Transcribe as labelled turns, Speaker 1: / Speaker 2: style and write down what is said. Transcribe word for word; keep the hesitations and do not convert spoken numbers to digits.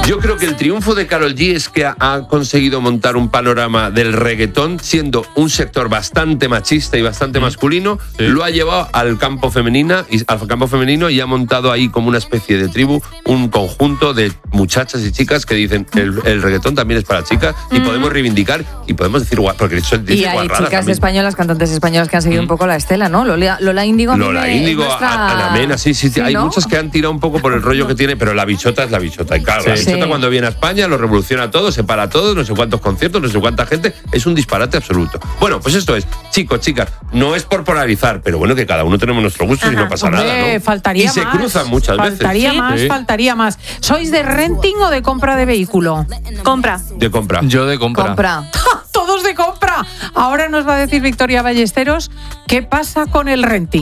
Speaker 1: Yo creo que el triunfo de Karol G es que ha, ha conseguido montar un panorama del reggaetón, siendo un sector bastante machista y bastante masculino, sí. Lo ha llevado al campo femenina y al campo femenino y ha montado ahí como una especie de tribu, un conjunto de muchachas y chicas que dicen el, el reggaetón también es para chicas y mm. podemos reivindicar y podemos decir guau, porque eso dice
Speaker 2: y hay chicas
Speaker 1: también.
Speaker 2: españolas, cantantes españolas que han seguido mm. un poco la estela, ¿no? Lola, Lola Índigo,
Speaker 1: Lola Índigo, nuestra... Ana Mena, sí, sí, sí, hay ¿no? muchas que han tirado un poco por el rollo que tiene, pero la bichota es la bichota y claro, sí. la bichota sí. cuando viene a España lo revoluciona todo, se para todo, no sé cuántos conciertos, no sé cuánta gente, es un disparate absoluto. Bueno, pues esto es, chicos, chicas, no es por polarizar, pero bueno, que cada uno tenemos nuestro gusto y no pasa
Speaker 3: Hombre,
Speaker 1: nada, ¿no?
Speaker 3: Faltaría
Speaker 1: y se
Speaker 3: más,
Speaker 1: cruzan muchas
Speaker 3: faltaría
Speaker 1: veces.
Speaker 3: Más,
Speaker 1: sí.
Speaker 3: Faltaría más, ¿Sois de renting o de compra de vehículo?
Speaker 4: Compra.
Speaker 1: De compra.
Speaker 5: Yo de compra.
Speaker 2: Compra.
Speaker 3: Todos de compra. Ahora nos va a decir Victoria Ballesteros qué pasa con el renting.